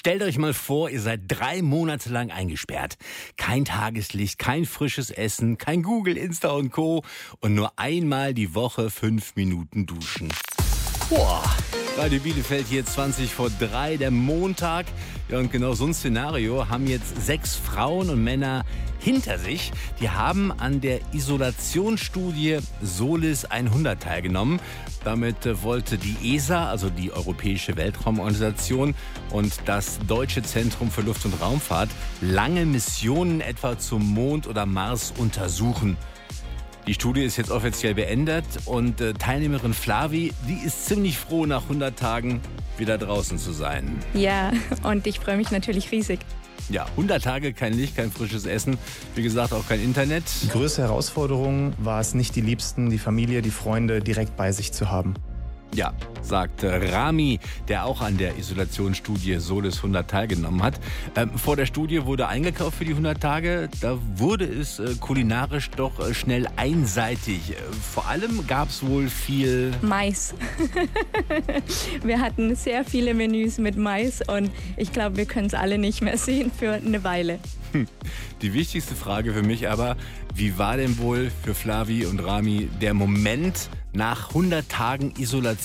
Stellt euch mal vor, ihr seid 3 Monate lang eingesperrt. Kein Tageslicht, kein frisches Essen, kein Google, Insta und Co. Und nur einmal die Woche 5 Minuten duschen. Boah, Radio Bielefeld hier 3:20, der Montag. Ja, und genau so ein Szenario haben jetzt 6 Frauen und Männer hinter sich. Die haben an der Isolationsstudie Solis 100 teilgenommen. Damit wollte die ESA, also die Europäische Weltraumorganisation, und das Deutsche Zentrum für Luft- und Raumfahrt lange Missionen etwa zum Mond oder Mars untersuchen. Die Studie ist jetzt offiziell beendet und Teilnehmerin Flavi, die ist ziemlich froh, nach 100 Tagen wieder draußen zu sein. Ja, und ich freue mich natürlich riesig. Ja, 100 Tage, kein Licht, kein frisches Essen, wie gesagt auch kein Internet. Die größte Herausforderung war es nicht, die Liebsten, die Familie, die Freunde direkt bei sich zu haben. Ja, sagt Rami, der auch an der Isolationsstudie Solis 100 teilgenommen hat. Vor der Studie wurde eingekauft für die 100 Tage. Da wurde es kulinarisch doch schnell einseitig. Vor allem gab es wohl viel Mais. Wir hatten sehr viele Menüs mit Mais und ich glaube, wir können es alle nicht mehr sehen für eine Weile. Die wichtigste Frage für mich aber, wie war denn wohl für Flavi und Rami der Moment nach 100 Tagen Isolation